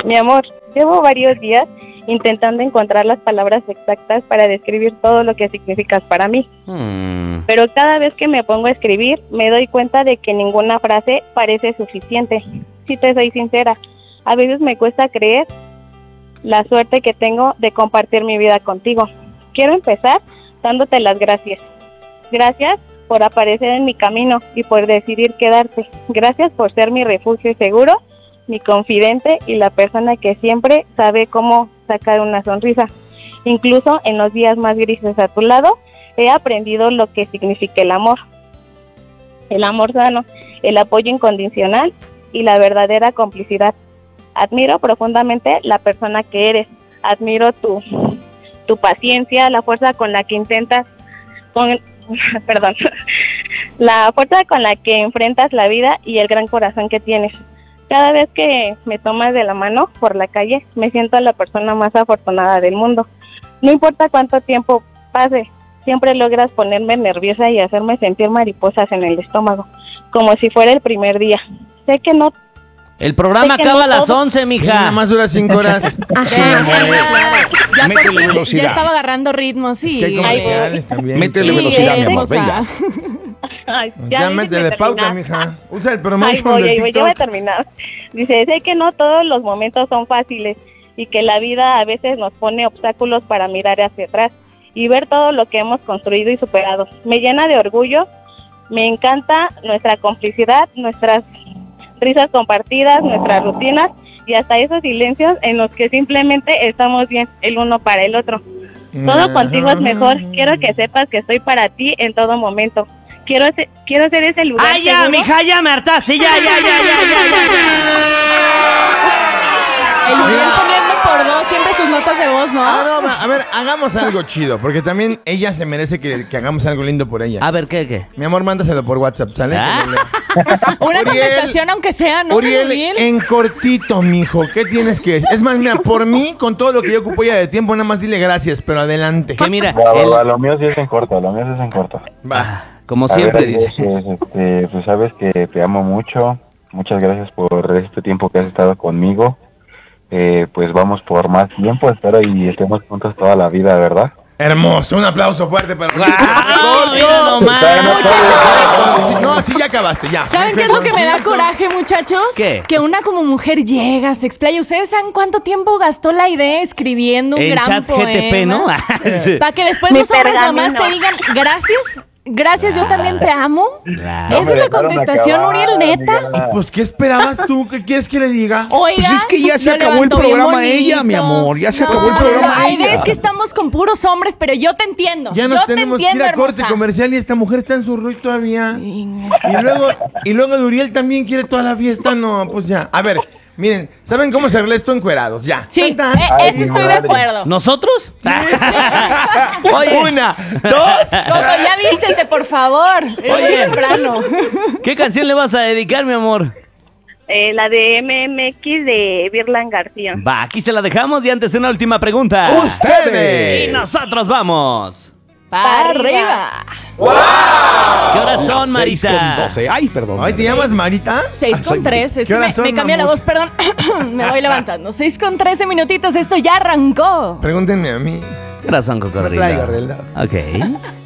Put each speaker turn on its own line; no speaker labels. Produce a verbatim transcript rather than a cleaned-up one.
Mi amor, llevo varios días intentando encontrar las palabras exactas para describir todo lo que significas para mí. Hmm. Pero cada vez que me pongo a escribir, me doy cuenta de que ninguna frase parece suficiente. Si te soy sincera, a veces me cuesta creer la suerte que tengo de compartir mi vida contigo. Quiero empezar dándote las gracias. Gracias por aparecer en mi camino y por decidir quedarte. Gracias por ser mi refugio seguro, mi confidente y la persona que siempre sabe cómo sacar una sonrisa. Incluso en los días más grises a tu lado, he aprendido lo que significa el amor. El amor sano, el apoyo incondicional y la verdadera complicidad. Admiro profundamente la persona que eres. Admiro tu, tu paciencia, la fuerza con la que intentas, con, perdón, la fuerza con la que enfrentas la vida y el gran corazón que tienes. Cada vez que me tomas de la mano por la calle, me siento la persona más afortunada del mundo. No importa cuánto tiempo pase, siempre logras ponerme nerviosa y hacerme sentir mariposas en el estómago, como si fuera el primer día. Sé que no...
El programa acaba no a las todo... once, mija. Sí,
nada más dura cinco horas.
Ajá, sí, ya, Métele velocidad. Ya estaba agarrando ritmo, sí.
Es que hay comerciales también.
Métele sí, velocidad, mi amor, venga.
Ay, ya ya métele pauta, mija. Usa el promotion.
Ay, voy, de voy, ya voy a terminar. Dice, sé que no todos los momentos son fáciles y que la vida a veces nos pone obstáculos para mirar hacia atrás y ver todo lo que hemos construido y superado. Me llena de orgullo, me encanta nuestra complicidad, nuestras risas compartidas, nuestras rutinas y hasta esos silencios en los que simplemente estamos bien el uno para el otro. Todo contigo es mejor. Quiero que sepas que estoy para ti en todo momento. Quiero ser, quiero ser ese lugar.
¡Ay, ya, seguro. Mija, ya me hartaste! ¡Ya, ya, ya, ya, ya, ya!
El Uriel poniendo por dos siempre sus notas de voz, ¿no?
Ah, no, a ver, hagamos algo chido, porque también ella se merece que, que hagamos algo lindo por ella.
A ver, ¿qué, qué?
Mi amor, mándaselo por WhatsApp, ¿sale?
¿Ah? Una Uriel, contestación, aunque sea, ¿no?
Uriel, Uriel, en cortito, mijo, ¿qué tienes que decir? Es más, mira, por mí, con todo lo que yo ocupo ya de tiempo, nada más dile gracias, pero adelante.
Que mira,
va, va, el... va, lo mío sí es en corto, lo mío sí es en corto.
Va, como siempre, ver, dice.
Pues, este, pues sabes que te amo mucho, muchas gracias por este tiempo que has estado conmigo. Eh, pues vamos por más tiempo, espero y estemos juntos toda la vida, ¿verdad?
Hermoso, un aplauso fuerte para...
¡Wow! ¡Mira nomás!
No, así ya acabaste, ya.
¿Saben qué es lo que me da coraje, muchachos?
¿Qué?
Que una como mujer llega, se explaya. ¿Ustedes saben cuánto tiempo gastó la idea escribiendo un
en
gran
chat
poema?
G T P, ¿no?
Para que después los hombres nomás te digan gracias... Gracias, claro. Yo también te amo. Claro. Esa es la contestación, acabar, Uriel, neta.
Pues, ¿qué esperabas tú? ¿Qué quieres que le diga?
Oiga,
pues es que ya se acabó el programa ella, mi amor. Ya se no, acabó el programa
no,
ella.
Es que estamos con puros hombres, pero yo te entiendo.
Ya nos
yo
tenemos
te entiendo,
que ir a corte
hermosa.
comercial y esta mujer está en su rollo todavía. Sí. Y luego, y luego el Uriel también quiere toda la fiesta. No, pues ya. A ver. Miren, ¿saben cómo se arregla esto encuerados? Ya.
Sí,
¿Tan, tan?
Eh, Ay, eso estoy de acuerdo.
¿Nosotros?
Oye, una, dos.
Coco, ya vístete, por favor.
Oye,
es temprano.
¿Qué canción le vas a dedicar, mi amor?
Eh, la de M M X de Virlan García.
Va, aquí se la dejamos y antes una última pregunta.
¡Ustedes!
Y nosotros vamos.
Para arriba.
¡Wow! ¿Qué horas son, Marita?
seis con doce. Ay, perdón.
¿Hoy te llamas Marita?
seis con trece. Es que me, me cambia la voz, perdón. Me voy levantando. seis con trece minutitos. Esto ya arrancó.
Pregúntenme a mí.
¿Qué horas son, Cocodrilo?
Traigo,
Ok.